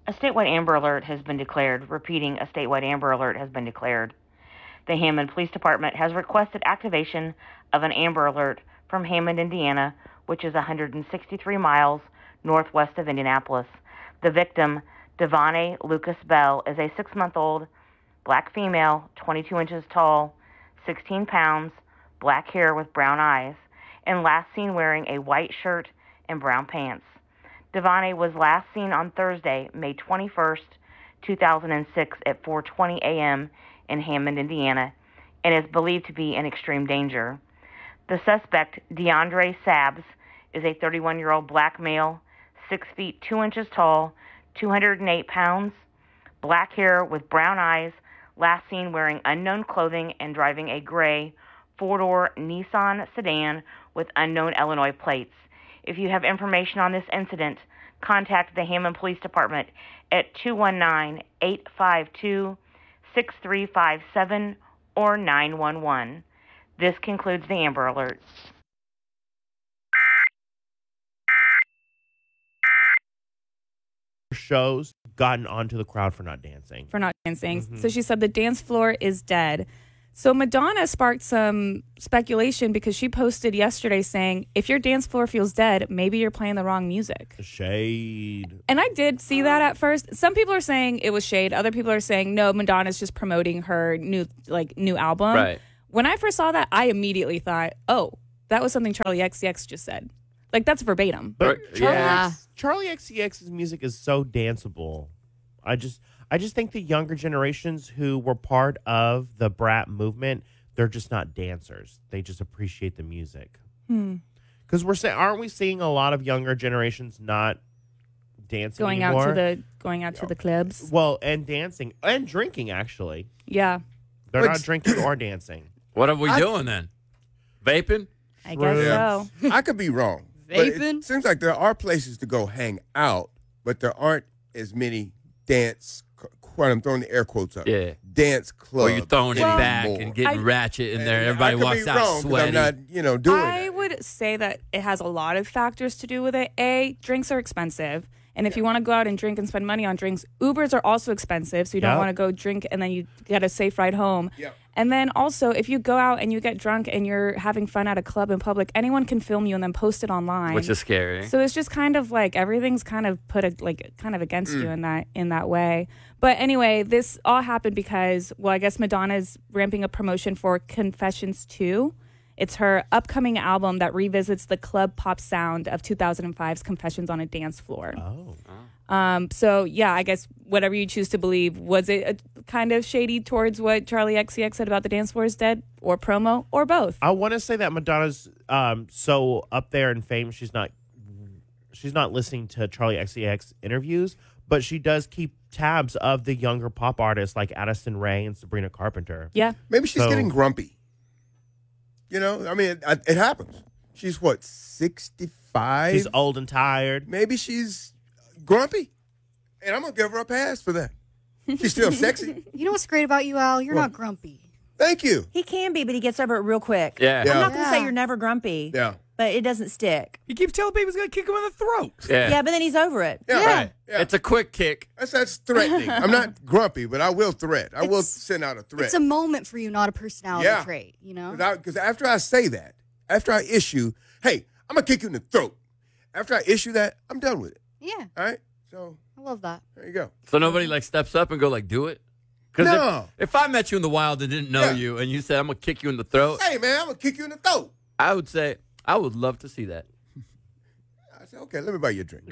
A statewide Amber Alert has been declared. Repeating, a statewide Amber Alert has been declared. The Hammond Police Department has requested activation of an Amber Alert from Hammond, Indiana, which is 163 miles northwest of Indianapolis. The victim, Devonne Lucas Bell, is a 6-month-old black female, 22 inches tall, 16 pounds, black hair with brown eyes, and last seen wearing a white shirt and brown pants. Devonne was last seen on Thursday, May 21st, 2006 at 4:20 a.m. in Hammond, Indiana, and is believed to be in extreme danger. The suspect, DeAndre Sabbs, is a 31-year-old black male, 6 feet 2 inches tall, 208 pounds, black hair with brown eyes, last seen wearing unknown clothing and driving a gray 4-door Nissan sedan with unknown Illinois plates. If you have information on this incident, contact the Hammond Police Department at 219-852-6357 or 911. This concludes the Amber Alerts. Shows gotten onto the crowd for not dancing. So she said the dance floor is dead. So Madonna sparked some speculation because she posted yesterday saying, if your dance floor feels dead, maybe you're playing the wrong music. Shade. And I did see that at first. Some people are saying it was shade. Other people are saying, no, Madonna's just promoting her new album. Right. When I first saw that, I immediately thought, oh, that was something Charlie XCX just said. Like, that's verbatim. But Yeah. Charlie XCX's music is so danceable. I just think the younger generations who were part of the Brat movement, they're just not dancers. They just appreciate the music. Because aren't we seeing a lot of younger generations not dancing Going anymore? out to the clubs. Well, and dancing and drinking actually. Yeah. They're not drinking or dancing. What are we doing then? Vaping? I guess Yeah. so. I could be wrong. But Vaping? it seems like there are places to go hang out, but there aren't as many dance, I'm throwing the air quotes up. Yeah. Dance clubs. Or you're throwing it back anymore. and getting ratchet in there. And Everybody I could walks be out wrong 'cause sweaty. I'm not, doing I that. would say that it has a lot of factors to do with it. A, drinks are expensive. And if you want to go out and drink and spend money on drinks, Ubers are also expensive. So you don't Yep. want to go drink and then you get a safe ride home. Yep. And then also, if you go out and you get drunk and you're having fun at a club in public, anyone can film you and then post it online. Which is scary. So it's just kind of like everything's kind of put against you in that way. But anyway, this all happened because, well, I guess Madonna's ramping up promotion for Confessions 2. It's her upcoming album that revisits the club pop sound of 2005's Confessions on a Dance Floor. Oh. So yeah, I guess whatever you choose to believe, was it kind of shady towards what Charlie XCX said about the dance floor is dead, or promo, or both? I want to say that Madonna's so up there in fame, she's not listening to Charlie XCX interviews, but she does keep tabs of the younger pop artists like Addison Rae and Sabrina Carpenter. Yeah. Maybe she's So- getting grumpy. It happens. She's what, 65? She's old and tired. Maybe she's grumpy. And I'm going to give her a pass for that. She's still sexy. You know what's great about you, Al? You're What? not grumpy. Thank you. He can be, but he gets over it real quick. Yeah. I'm Yeah. not going to say Yeah. you're never grumpy, Yeah. but it doesn't stick. He keeps telling people he's going to kick him in the throat. Yeah. Yeah, but then he's over it. Yeah. Yeah. Right. Yeah. It's a quick kick. That's threatening. I'm not grumpy, but I will threat. I will It's- send out a threat. It's a moment for you, not a personality Yeah. trait, you know? Because after I say that, after I issue, hey, I'm going to kick you in the throat. After I issue that, I'm done with it. Yeah, All right? So I love that. there you go. So nobody like steps up and go like, do it? Because No. if I met you in the wild and didn't know Yeah. you and you said, I'm going to kick you in the throat, Hey, man, I'm going to kick you in the throat. I would say, I would love to see that. I said, okay, let me buy you a drink.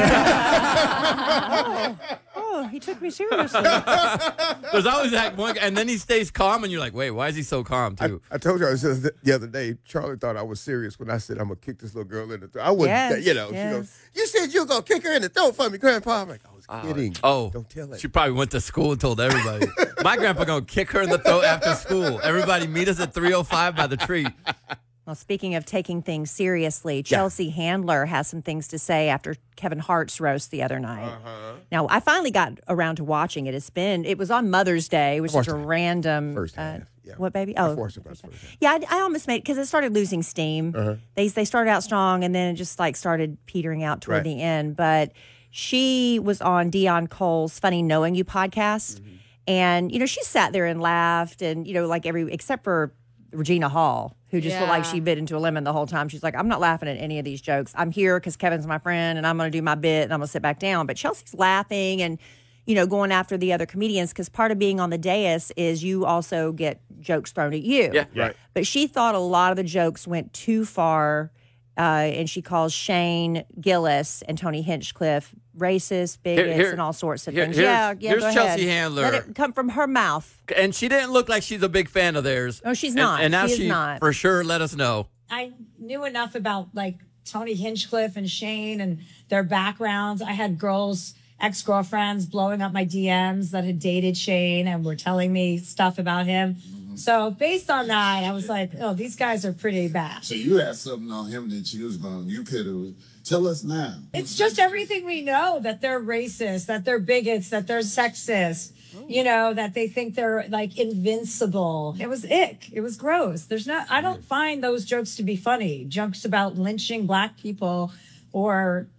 Oh, he took me seriously. There's always that one, and then he stays calm, and you're like, wait, why is he so calm, too? I told you I said the other day, Charlie thought I was serious when I said I'm going to kick this little girl in the throat. I wouldn't, Yes, she goes, yes. you said you were going to kick her in the throat for me, Grandpa. I'm like, I was kidding. Oh, Don't tell her. she probably went to school and told everybody. My grandpa going to kick her in the throat after school. Everybody meet us at 305 by the tree. Well, speaking of taking things seriously, Chelsea Handler has some things to say after Kevin Hart's roast the other night. Now, I finally got around to watching it. It was on Mother's Day. It was just a Watched it. First First half, yeah. What, baby? I Oh, forced it by the first half. yeah, I almost made it because it started losing steam. They started out strong and then it just like started petering out toward Right. the end. But she was on Dion Cole's Funny Knowing You podcast. And, she sat there and laughed and, except for Regina Hall, who just looked like she bit into a lemon the whole time. She's like, I'm not laughing at any of these jokes. I'm here because Kevin's my friend and I'm going to do my bit and I'm going to sit back down. But Chelsea's laughing and, going after the other comedians because part of being on the dais is you also get jokes thrown at you. Yeah. Right. But she thought a lot of the jokes went too far. And she calls Shane Gillis and Tony Hinchcliffe racist, bigots, and all sorts of things. Here's go Chelsea ahead. Handler. Let it come from her mouth. And she didn't look like she's a big fan of theirs. No, she's not. And now She is she not. for sure let us know. I knew enough about Tony Hinchcliffe and Shane and their backgrounds. I had ex-girlfriends blowing up my DMs that had dated Shane and were telling me stuff about him. So based on that, I was like, oh, these guys are pretty bad. So you had something on him that you could have. Tell us now. It's just everything we know, that they're racist, that they're bigots, that they're sexist, that they think they're invincible. It was ick. It was gross. I don't find those jokes to be funny. Jokes about lynching black people or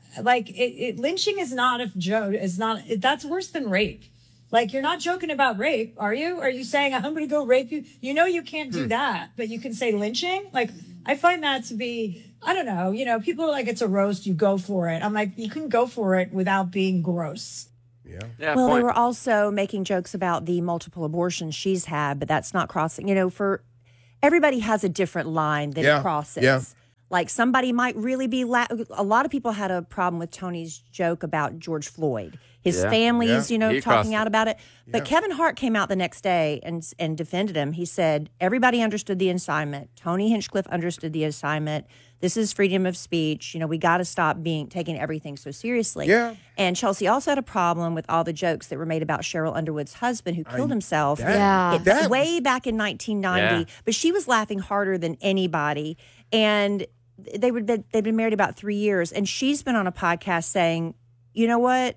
lynching is not a joke. That's worse than rape. You're not joking about rape, are you? Are you saying, I'm going to go rape you? You can't do that, but you can say lynching? I find that to be, I don't know. People are like, it's a roast, you go for it. I'm like, you can go for it without being gross. Yeah. Well, they were also making jokes about the multiple abortions she's had, but that's not crossing. For everybody has a different line that it crosses. Yeah. Somebody might really be, a lot of people had a problem with Tony's joke about George Floyd. His family's, He talking crossed out it. about it. But Kevin Hart came out the next day and defended him. He said, everybody understood the assignment. Tony Hinchcliffe understood the assignment. This is freedom of speech. We got to stop taking everything so seriously. Yeah. And Chelsea also had a problem with all the jokes that were made about Cheryl Underwood's husband who killed himself. that- Way back in 1990. Yeah. But she was laughing harder than anybody. And they've been married about 3 years. And she's been on a podcast saying, you know what?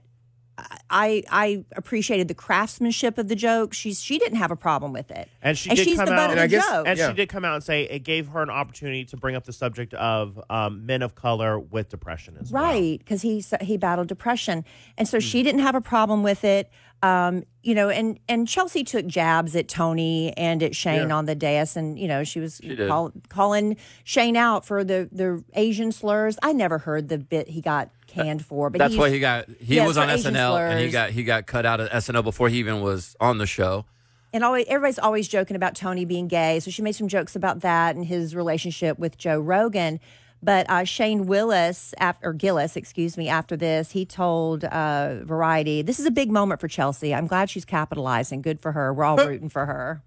I appreciated the craftsmanship of the joke. She didn't have a problem with it, And she's the butt out, of the joke. and she did come out and say it gave her an opportunity to bring up the subject of men of color with depression as well. Right, because he battled depression, and so she didn't have a problem with it. And Chelsea took jabs at Tony and at Shane on the dais, and she was calling Shane out for the Asian slurs. I never heard the bit he got canned for, but that's why he was on Asian SNL slurs. and he got cut out of SNL before he even was on the show. And everybody's always joking about Tony being gay, so she made some jokes about that and his relationship with Joe Rogan. But Shane Gillis, after this, he told Variety, "This is a big moment for Chelsea. I'm glad she's capitalizing. Good for her. We're all rooting for her."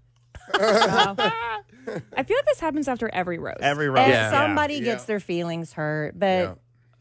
I feel like this happens after every roast. Every roast. And somebody gets their feelings hurt, but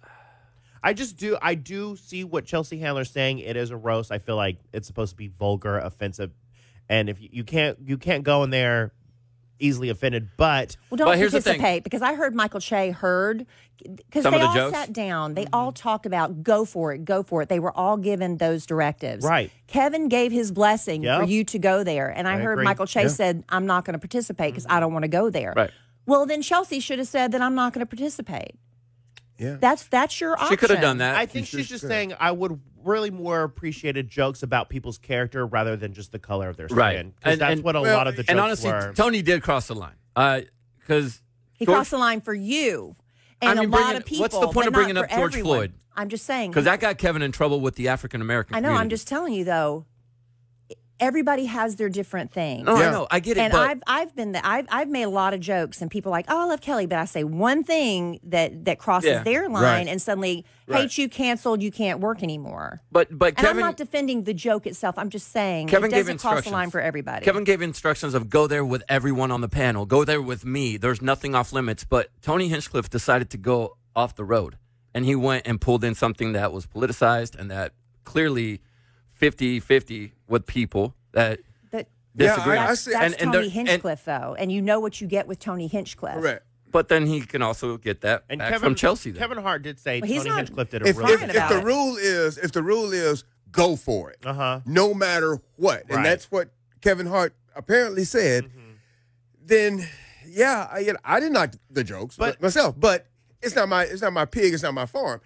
I do see what Chelsea Handler's saying. It is a roast. I feel like it's supposed to be vulgar, offensive, and if you can't go in there easily offended. But don't here's the thing. participate, because I heard Michael Che because Some they of the all jokes? sat down. They all talked about go for it. They were all given those directives. Right. Kevin gave his blessing for you to go there, and I heard agree. Michael Che said, "I'm not going to participate because I don't want to go there." Right. Well, then Chelsea should have said that I'm not going to participate. Yeah. That's your option. She could have done that. I think she's just saying I would really more appreciated jokes about people's character rather than just the color of their skin. Right. Because that's what a lot of the jokes and honestly, were. Tony did cross the line. Because He crossed the line for you and a lot of people. What's the point but of bringing not up for George everyone. Floyd? I'm just saying. Because that got Kevin in trouble with the African American I know. community. I'm just telling you, though. Everybody has their different things. No, I know. I get it. And but I've made a lot of jokes, and people are like, "Oh, I love Kelly," but I say one thing that crosses their line, Right. and suddenly hate you, canceled, you can't work anymore. but And Kevin, I'm not defending the joke itself. I'm just saying Kevin it gave doesn't cross the instructions. line for everybody. Kevin gave instructions of go there with everyone on the panel. Go there with me. There's nothing off limits. But Tony Hinchcliffe decided to go off the road. And he went and pulled in something that was politicized and that clearly 50-50 with people that disagree. That's And Tony there- Hinchcliffe, though, and you know what you get with Tony Hinchcliffe. Correct. But then he can also get that And back from Chelsea. Then. Kevin Hart did say Well, he's Tony not- Hinchcliffe did a If really lying good about job. it. the rule is go for it, no matter what, and Right. that's what Kevin Hart apparently said. Then, I didn't like the jokes But- myself, but it's not my pig, it's not my farm.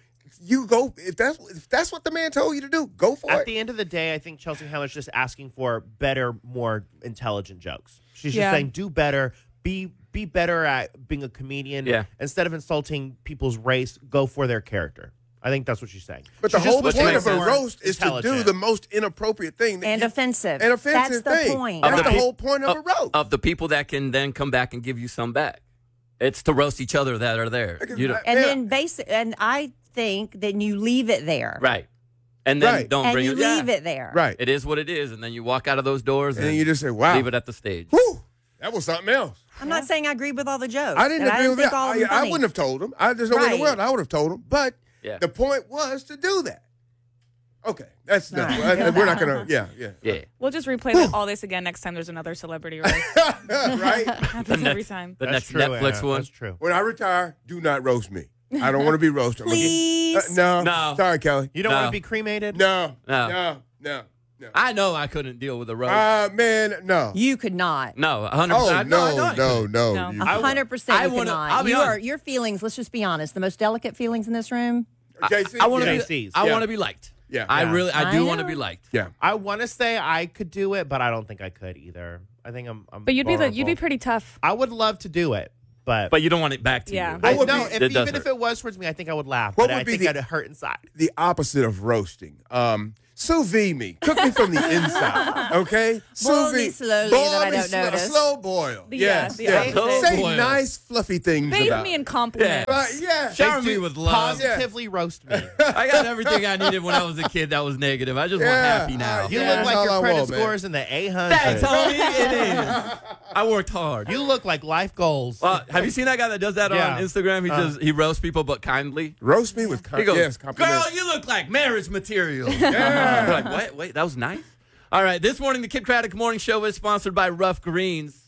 you go. If that's what the man told you to do, go for At it. the end of the day, I think Chelsea Handler's just asking for better, more intelligent jokes. She's Yeah. just saying, do better, be better at being a comedian. Yeah. Instead of insulting people's race, go for their character. I think that's what she's saying. But the She just whole wants point to of a be more roast is to do intelligent. the most inappropriate thing And offensive. An offensive That's the thing. point. That's Of the the whole point of a roast. Of the people that can then come back and give you some back. It's to roast each other that are there. You don't, And Yeah. then and I think that you leave it there. right. And then Right. don't And bring you it. leave yeah. it there. Right. It is what it is. And then you walk out of those doors And then you just say, wow. leave it at the stage. Whew, that was something else. I'm not saying I agree with all the jokes. I didn't and agree with think that. all of them I funny. wouldn't have told him. There's no way in the Right. world I would have told him. But Yeah. the point was to do that. Okay. That's All enough. right. We're not going to, yeah. Yeah. We'll just replay all this again next time there's another celebrity roast. Right? Happens every time. The That's next true, Netflix Anna. one. That's true. When I retire, do not roast me. I don't want to be roasted. Please. No. No. Sorry, Kelly. You don't No. want to be cremated? No. No. No. I know I couldn't deal with a roast. Man, no. You could not. No, 100%. Oh, I couldn't. no. No. You- 100% I you wanna- cannot. I'll be honest. Your feelings, let's just be honest, the most delicate feelings in this room. JC? I want to JC's. be. I Yeah. want to be liked. Yeah. I Yeah. really. I do I want to know. be liked. Yeah. I want to say I could do it, but I don't think I could either. I think I'm But you'd be vulnerable. pretty tough. I would love to do it, but But you don't want it back to Yeah. you. I What would know be- if, It does even if hurt. it was towards me, I think I would laugh. What but would I be think the- I'd hurt inside. The opposite of roasting. Sous vide me. Cook me from the inside. Okay? Boil me slowly that I don't notice. Slow boil. Yeah, Yes. the Yeah. opposite. Say Boil. nice, fluffy things Bathe about me in compliments. Yeah. Shower They me do with love. Positively roast me. I got everything I needed when I was a kid that was negative. I just want Yeah. happy now. You Yeah, look that's like all your I credit want, man. score is in the 800. Thanks, homie. It is. I worked hard. You look like life goals. Have you seen that guy that does that Yeah. on Instagram? He roasts people, but kindly. Roast me with He goes, yes, compliments. "Girl, you look like marriage material." You're like, what? Wait, that was nice. All right, this morning the Kid Craddock Morning Show is sponsored by Rough Greens.